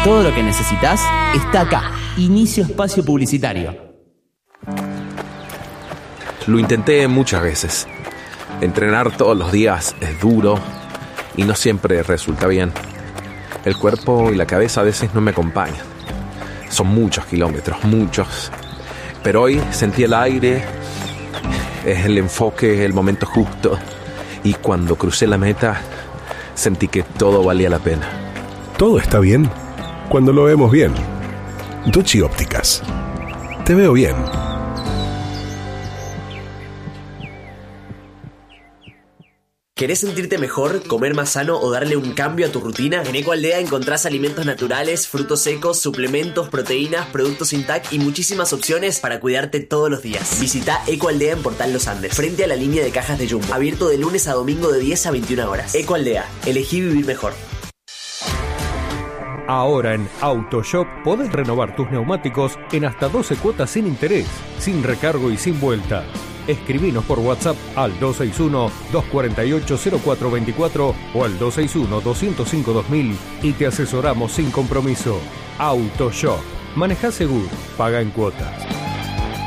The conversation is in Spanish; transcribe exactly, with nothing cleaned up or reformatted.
Todo lo que necesitas está acá. Inicio espacio publicitario. Lo intenté muchas veces. Entrenar todos los días es duro y no siempre resulta bien. El cuerpo y la cabeza a veces no me acompañan. Son muchos kilómetros, muchos. Pero hoy sentí el aire, es el enfoque, el momento justo. Y cuando crucé la meta, sentí que todo valía la pena. Todo está bien cuando lo vemos bien. Ducci Ópticas. Te veo bien. ¿Querés sentirte mejor, comer más sano o darle un cambio a tu rutina? En Ecoaldea encontrás alimentos naturales, frutos secos, suplementos, proteínas, productos sin T A C y muchísimas opciones para cuidarte todos los días. Visita Ecoaldea en Portal Los Andes, frente a la línea de cajas de Jumbo. Abierto de lunes a domingo de diez a veintiuna horas. Ecoaldea, elegí vivir mejor. Ahora en AutoShop podés renovar tus neumáticos en hasta doce cuotas sin interés, sin recargo y sin vuelta. Escribinos por WhatsApp al dos seis uno, dos cuatro ocho, cero cuatro dos cuatro o al dos seis uno, dos cero cinco, dos mil y te asesoramos sin compromiso. AutoShop. Manejá seguro, paga en cuotas.